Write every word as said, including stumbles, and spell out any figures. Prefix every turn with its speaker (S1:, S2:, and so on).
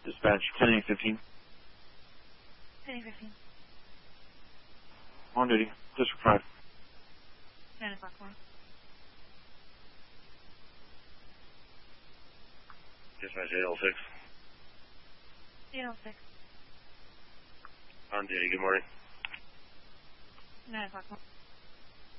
S1: Dispatch, ten eight fifteen.
S2: ten eight fifteen.
S1: On duty. District five.
S2: nine o'clock tomorrow.
S3: Dispatch eight oh six.
S2: eight oh six.
S3: On duty, good morning.
S2: nine o'clock tomorrow.